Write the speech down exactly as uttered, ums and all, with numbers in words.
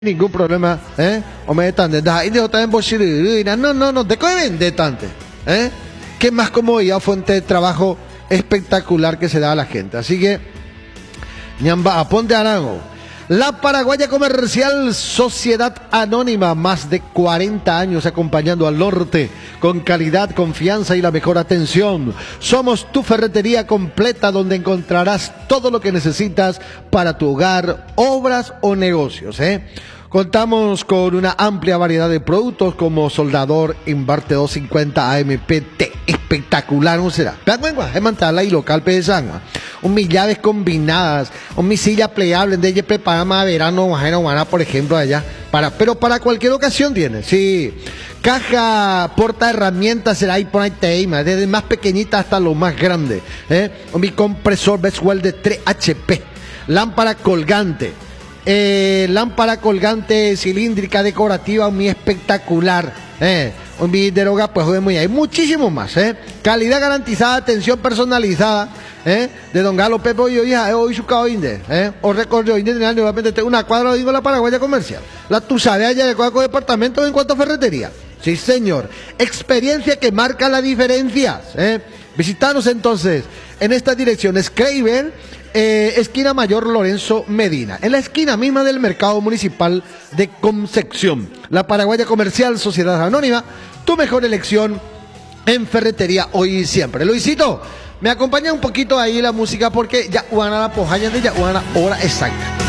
ningún problema, ¿eh? O me tan de da y de otra en Boshirina. No, no, no, te cogen de tante, ¿eh? Qué más comodidad, fuente de trabajo espectacular que se da a la gente. Así que, ñamba, aponte Arango. La Paraguaya Comercial Sociedad Anónima, más de cuarenta años acompañando al norte con calidad, confianza y la mejor atención. Somos tu ferretería completa donde encontrarás todo lo que necesitas para tu hogar, obras o negocios, ¿eh? Contamos con una amplia variedad de productos como soldador, Invarte doscientos cincuenta A M P T, espectacular, ¿no será? Es mantala y local P de Sangua. Un mis llaves combinadas, un mis silla plegable, de ella preparada más verano, guajena, por ejemplo, allá. Para, pero para cualquier ocasión tiene, sí. Caja, porta herramientas, será ahí por ahí tema, desde más pequeñita hasta lo más grande, ¿eh? Un mi compresor Bestwell de tres H P. Lámpara colgante. Eh, lámpara colgante cilíndrica decorativa, muy espectacular, eh. Un videroga, pues muy hay muchísimo más, eh. Calidad garantizada, atención personalizada, eh. De Don Galo Pepe hoy ya hoy su cao inde, eh. O recorrió inde nuevamente una cuadra digo la Paraguaya Comercial. La tu sabe allá de cuatro departamentos en cuanto a ferretería. Sí, señor. Experiencia que marca la diferencia, eh. Visitanos entonces en esta dirección, es Craven, eh, esquina Mayor Lorenzo Medina, en la esquina misma del Mercado Municipal de Concepción. La Paraguaya Comercial Sociedad Anónima, tu mejor elección en ferretería hoy y siempre. Luisito, me acompaña un poquito ahí la música porque ya van a la pojaña de ya van a hora exacta.